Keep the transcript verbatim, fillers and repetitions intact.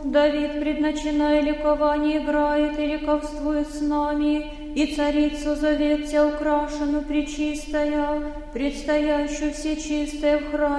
Давид, предначиная ликование, играет и ликовствует с нами, и царицу зовет тебя украшену пречистая, предстоящую всечистая в храме